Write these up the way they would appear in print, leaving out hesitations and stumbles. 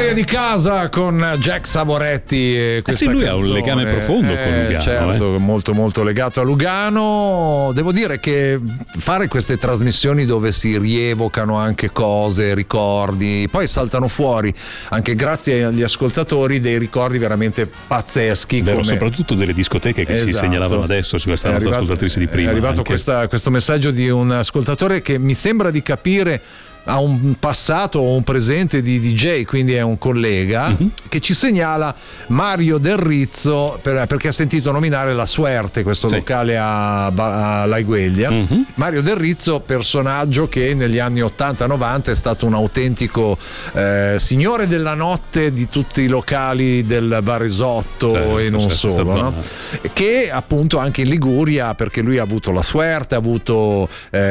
Aria di casa con Jack Savoretti. Sì, lui ha un legame profondo con Lugano. Certo, molto molto legato a Lugano. Devo dire che fare queste trasmissioni dove si rievocano anche cose, ricordi, poi saltano fuori anche grazie agli ascoltatori dei ricordi veramente pazzeschi. Vero, soprattutto delle discoteche che si segnalavano adesso, cioè questa nostra ascoltatrice di prima. È arrivato questo messaggio di un ascoltatore che mi sembra di capire ha un passato o un presente di DJ, quindi è un collega che ci segnala Mario Del Rizzo perché ha sentito nominare La Suerte, questo locale a Laigueglia. Mario Del Rizzo, personaggio che negli anni 80-90 è stato un autentico signore della notte di tutti i locali del Varesotto e non solo, no? Che appunto anche in Liguria, perché lui ha avuto La Suerte, ha avuto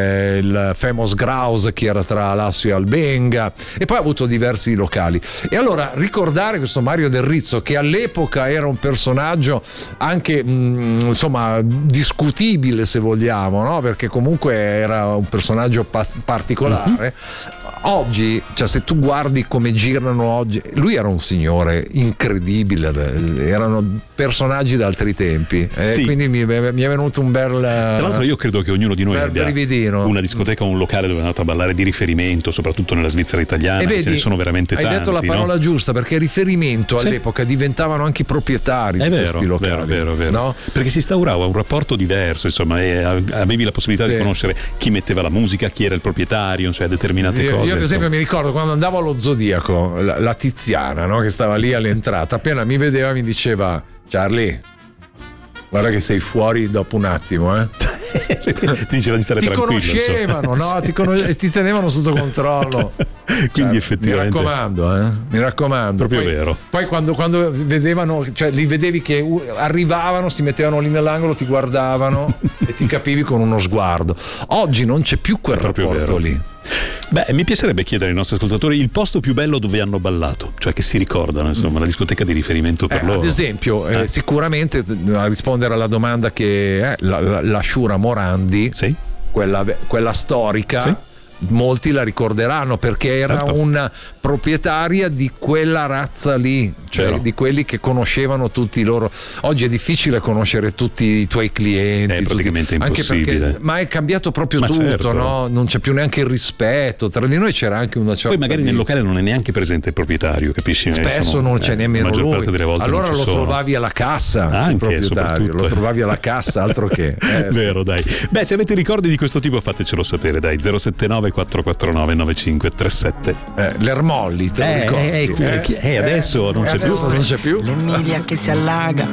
il Famous Grouse che era tra Lassio e Albenga, e poi ha avuto diversi locali. E allora ricordare questo Mario Del Rizzo, che all'epoca era un personaggio anche insomma discutibile, se vogliamo, no? Perché comunque era un personaggio particolare. Oggi, cioè, se tu guardi come girano oggi, lui era un signore incredibile, erano personaggi d'altri tempi, quindi mi è venuto un bel, tra l'altro io credo che ognuno di noi abbia brividino. Una discoteca o un locale dove è andato a ballare di riferimento, soprattutto nella Svizzera italiana, e vedi, ce ne sono veramente tanti. Hai detto la parola giusta, perché riferimento all'epoca diventavano anche i proprietari di questi locali. Vero. No? Perché si instaurava un rapporto diverso, insomma, e avevi la possibilità di conoscere chi metteva la musica, chi era il proprietario, cioè determinate cose. Io ad esempio mi ricordo quando andavo allo Zodiaco, la Tiziana, no? Che stava lì all'entrata, appena mi vedeva mi diceva: Charlie, guarda che sei fuori dopo un attimo, ti diceva di stare tranquillo. Ti conoscevano, no? Ti tenevano sotto controllo. Quindi effettivamente mi raccomando. Proprio vero. Poi quando vedevano, cioè li vedevi che arrivavano, si mettevano lì nell'angolo, ti guardavano e ti capivi con uno sguardo. Oggi non c'è più quel rapporto lì. Beh, mi piacerebbe chiedere ai nostri ascoltatori il posto più bello dove hanno ballato, cioè che si ricordano, insomma, la discoteca di riferimento per loro. Ad esempio, sicuramente a rispondere alla domanda che la Shura Morandi, quella storica, molti la ricorderanno perché era una proprietaria di quella razza lì, cioè di quelli che conoscevano tutti loro. Oggi è difficile conoscere tutti i tuoi clienti, è praticamente impossibile, anche perché, ma è cambiato proprio tutto, no? Non c'è più neanche il rispetto, tra di noi c'era anche una certa, poi magari nel locale non è neanche presente il proprietario, capisci? Spesso non c'è nemmeno lui, parte delle volte allora lo trovavi alla cassa, il proprietario lo trovavi alla cassa, altro che vero, dai. Beh, se avete ricordi di questo tipo fatecelo sapere, dai. 079 449 9537. L'Ermolli, te lo ricordi? Adesso non c'è più. Non c'è più. L'Emilia che si allaga,